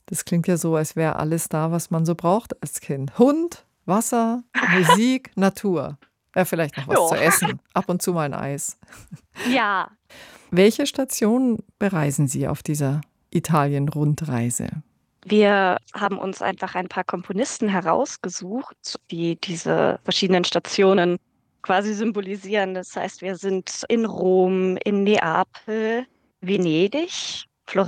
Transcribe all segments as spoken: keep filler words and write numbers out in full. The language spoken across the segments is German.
Das klingt ja so, als wäre alles da, was man so braucht als Kind. Hund, Wasser, Musik, Natur. Ja, vielleicht noch was Ja. zu essen. Ab und zu mal ein Eis. Ja. Welche Stationen bereisen Sie auf dieser Italien-Rundreise? Wir haben uns einfach ein paar Komponisten herausgesucht, die diese verschiedenen Stationen quasi symbolisieren. Das heißt, wir sind in Rom, in Neapel, Venedig,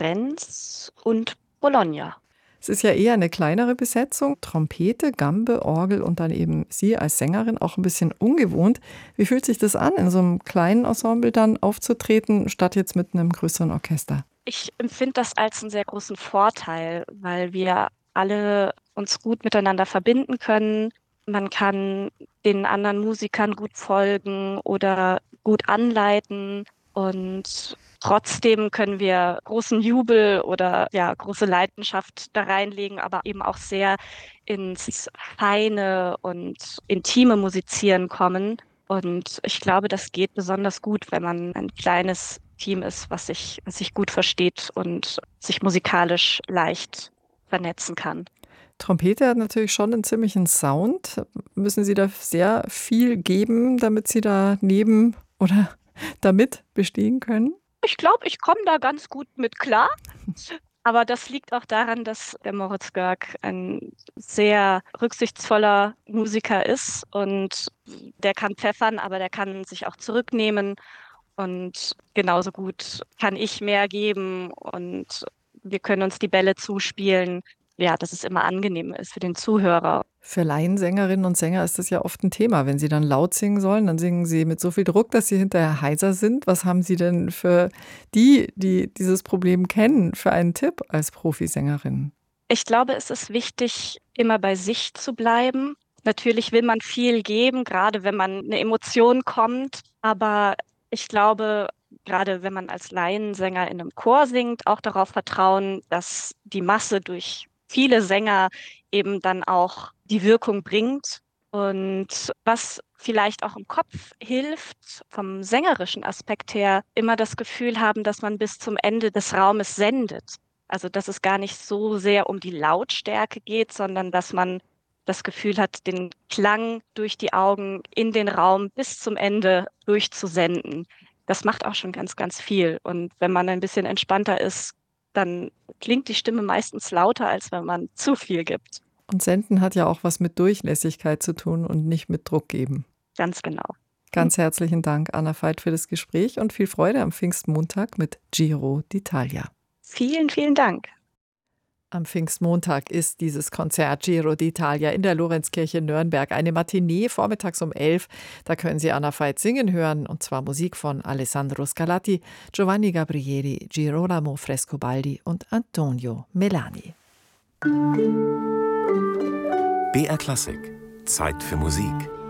Florenz und Bologna. Es ist ja eher eine kleinere Besetzung. Trompete, Gambe, Orgel und dann eben Sie als Sängerin, auch ein bisschen ungewohnt. Wie fühlt sich das an, in so einem kleinen Ensemble dann aufzutreten, statt jetzt mit einem größeren Orchester? Ich empfinde das als einen sehr großen Vorteil, weil wir alle uns gut miteinander verbinden können. Man kann den anderen Musikern gut folgen oder gut anleiten und trotzdem können wir großen Jubel oder ja, große Leidenschaft da reinlegen, aber eben auch sehr ins feine und intime Musizieren kommen. Und ich glaube, das geht besonders gut, wenn man ein kleines Team ist, was sich, was sich gut versteht und sich musikalisch leicht vernetzen kann. Trompete hat natürlich schon einen ziemlichen Sound. Müssen Sie da sehr viel geben, damit Sie da neben oder damit bestehen können? Ich glaube, ich komme da ganz gut mit klar. Aber das liegt auch daran, dass der Moritz Görg ein sehr rücksichtsvoller Musiker ist und der kann pfeffern, aber der kann sich auch zurücknehmen und genauso gut kann ich mehr geben und wir können uns die Bälle zuspielen. Ja, dass es immer angenehm ist für den Zuhörer. Für Laiensängerinnen und Sänger ist das ja oft ein Thema. Wenn sie dann laut singen sollen, dann singen sie mit so viel Druck, dass sie hinterher heiser sind. Was haben Sie denn für die, die dieses Problem kennen, für einen Tipp als Profisängerin? Ich glaube, es ist wichtig, immer bei sich zu bleiben. Natürlich will man viel geben, gerade wenn man eine Emotion kommt. Aber ich glaube, gerade wenn man als Laiensänger in einem Chor singt, auch darauf vertrauen, dass die Masse durch viele Sänger eben dann auch die Wirkung bringt. Und was vielleicht auch im Kopf hilft, vom sängerischen Aspekt her, immer das Gefühl haben, dass man bis zum Ende des Raumes sendet. Also, dass es gar nicht so sehr um die Lautstärke geht, sondern dass man das Gefühl hat, den Klang durch die Augen in den Raum bis zum Ende durchzusenden. Das macht auch schon ganz, ganz viel. Und wenn man ein bisschen entspannter ist, dann klingt die Stimme meistens lauter, als wenn man zu viel gibt. Und Senden hat ja auch was mit Durchlässigkeit zu tun und nicht mit Druck geben. Ganz genau. Ganz herzlichen Dank, Anna Veit, für das Gespräch und viel Freude am Pfingstmontag mit Giro d'Italia. Vielen, vielen Dank. Am Pfingstmontag ist dieses Konzert Giro d'Italia in der Lorenzkirche Nürnberg. Eine Matinee vormittags um elf. Da können Sie Anna Veit singen hören, und zwar Musik von Alessandro Scarlatti, Giovanni Gabrieli, Girolamo Frescobaldi und Antonio Melani. B R Klassik. Zeit für Musik.